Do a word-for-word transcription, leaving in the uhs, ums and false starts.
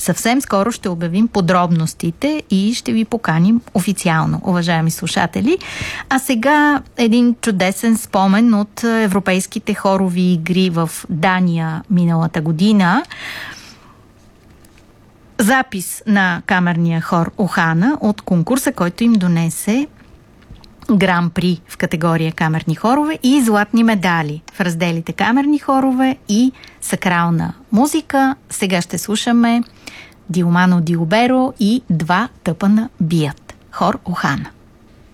Съвсем скоро ще обявим подробностите и ще ви поканим официално, уважаеми слушатели. А сега един чудесен спомен от европейските хорови игри в Дания миналата година. Запис на камерния хор Охана от конкурса, който им донесе гран-при в категория камерни хорове и златни медали в разделите камерни хорове и сакрална музика. Сега ще слушаме Диомано Диоберо и Два тъпана бият. Хор Охана.